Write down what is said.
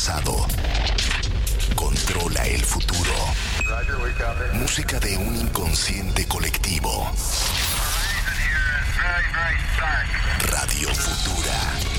pasado. Controla el futuro. Música de un inconsciente colectivo. Radio Futura.